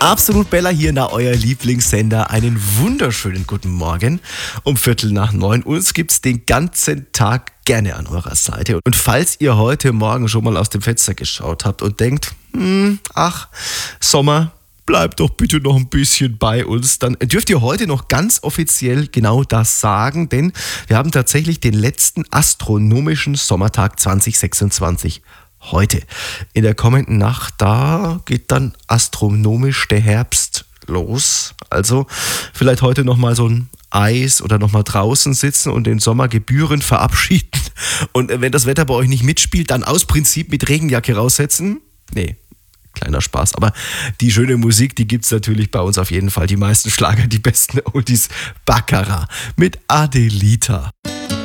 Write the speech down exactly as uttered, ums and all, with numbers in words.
Absolut Bella hier, na euer Lieblingssender. Einen wunderschönen guten Morgen. Um Viertel nach neun. Uns gibt's den ganzen Tag gerne an eurer Seite. Und falls ihr heute Morgen schon mal aus dem Fenster geschaut habt und denkt, hm, ach, Sommer, bleibt doch bitte noch ein bisschen bei uns, dann dürft ihr heute noch ganz offiziell genau das sagen, denn wir haben tatsächlich den letzten astronomischen Sommertag zwanzig sechsundzwanzig. Heute. In der kommenden Nacht, da geht dann astronomisch der Herbst los. Also vielleicht heute nochmal so ein Eis oder nochmal draußen sitzen und den Sommer gebührend verabschieden. Und wenn das Wetter bei euch nicht mitspielt, dann aus Prinzip mit Regenjacke raussetzen. Nee, kleiner Spaß. Aber die schöne Musik, die gibt's natürlich bei uns auf jeden Fall. Die meisten Schlager, die besten Oldies, Baccarat mit Adelita.